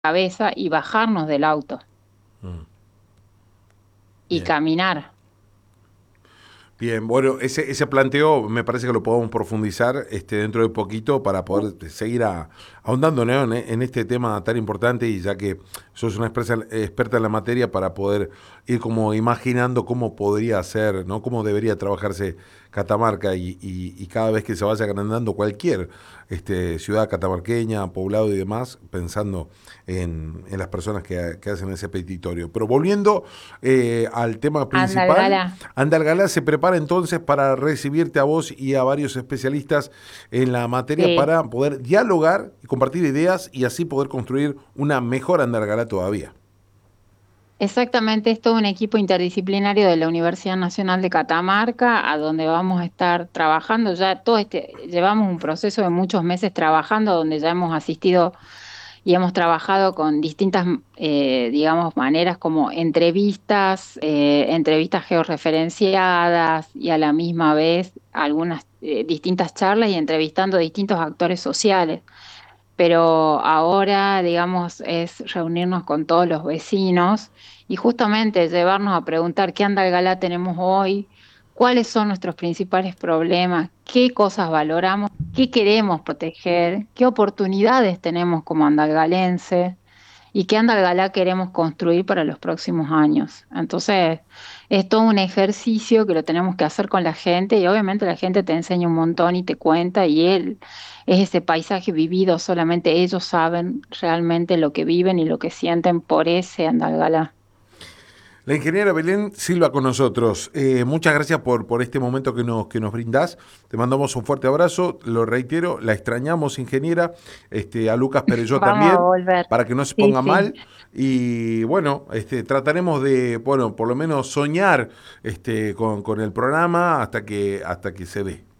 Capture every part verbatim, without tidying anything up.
cabeza y bajarnos del auto Mm, y bien. caminar. Bien, bueno, ese, ese planteo me parece que lo podemos profundizar este, dentro de poquito para poder seguir a- ahondando, ¿no? en, en este tema tan importante y ya que sos una experta, experta en la materia para poder ir como imaginando cómo podría ser, ¿no? Cómo debería trabajarse Catamarca y, y- y cada vez que se vaya agrandando cualquier este, ciudad catamarqueña, poblado y demás, pensando en, en las personas que, que hacen ese petitorio. Pero volviendo eh, al tema principal, Andalgalá. Andalgalá se prepara entonces para recibirte a vos y a varios especialistas en la materia Sí, para poder dialogar y compartir ideas y así poder construir una mejor Andalgalá todavía. exactamente. Es todo un equipo interdisciplinario de la Universidad Nacional de Catamarca, a donde vamos a estar trabajando. Ya todo este, llevamos un proceso de muchos meses trabajando, donde ya hemos asistido y hemos trabajado con distintas, eh, digamos, maneras como entrevistas, eh, entrevistas georreferenciadas y a la misma vez algunas eh, distintas charlas y entrevistando a distintos actores sociales. Pero ahora, digamos, es reunirnos con todos los vecinos y justamente llevarnos a preguntar qué Andalgalá tenemos hoy, cuáles son nuestros principales problemas, qué cosas valoramos, qué queremos proteger, qué oportunidades tenemos como andalgalense y qué Andalgalá queremos construir para los próximos años. Entonces, es todo un ejercicio que lo tenemos que hacer con la gente y obviamente la gente te enseña un montón y te cuenta y él es ese paisaje vivido, solamente ellos saben realmente lo que viven y lo que sienten por ese Andalgalá. La ingeniera Belén Silva con nosotros. Eh, muchas gracias por, por este momento que nos, que nos brindás. Te mandamos un fuerte abrazo. Lo reitero, la extrañamos, ingeniera. Este, a Lucas Perelló Vamos a también, volver. para que no se Sí, ponga sí. mal. Y bueno, este, trataremos de, bueno, por lo menos soñar este, con, con el programa hasta que, hasta que se dé.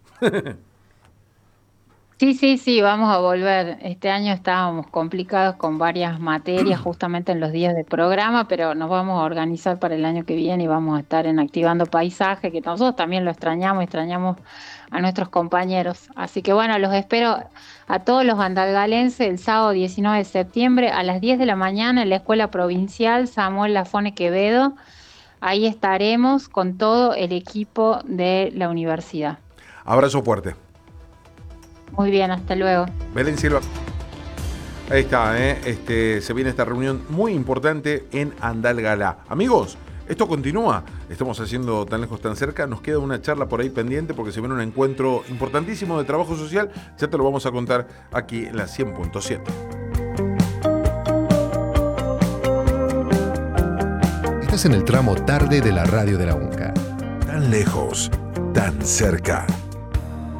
Sí, sí, sí, vamos a volver. Este año estábamos complicados con varias materias justamente en los días de programa, pero nos vamos a organizar para el año que viene y vamos a estar en Activando Paisaje, que nosotros también lo extrañamos, extrañamos a nuestros compañeros. Así que bueno, los espero a todos los andalgalenses el sábado diecinueve de septiembre a las diez de la mañana en la Escuela Provincial Samuel Lafone Quevedo. Ahí estaremos con todo el equipo de la universidad. Abrazo fuerte. Muy bien, hasta luego. Belén Silva. Ahí está, ¿eh? Este, se viene esta reunión muy importante en Andalgalá. Amigos, esto continúa. Estamos haciendo tan lejos, tan cerca. Nos queda una charla por ahí pendiente porque se viene un encuentro importantísimo de trabajo social. Ya te lo vamos a contar aquí en la cien punto siete. Estás en el tramo tarde de la radio de la UNCA. Tan lejos, tan cerca.